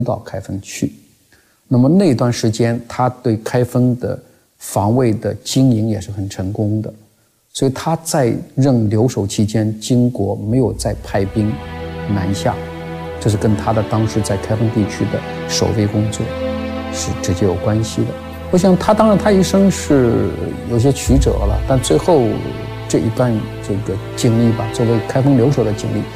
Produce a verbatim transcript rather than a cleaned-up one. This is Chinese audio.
到开封去。那么那段时间，他对开封的防卫的经营也是很成功的，所以他在任留守期间，金国没有再派兵南下，这是跟他的当时在开封地区的守卫工作是直接有关系的。我想他当然他一生是有些曲折了，但最后这一段这个经历吧，作为开封留守的经历